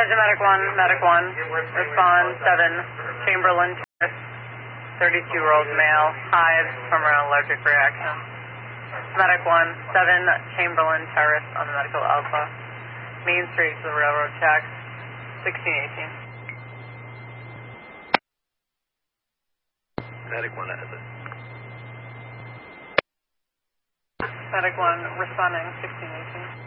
Medic 1, respond 7, Chamberlain Terrace, 32 year old male, hives from an allergic reaction. Medic 1, 7, Chamberlain Terrace on the Medical Alpha, Main Street to the railroad tracks, 1618. Medic 1 has it. Medic 1, responding 1618.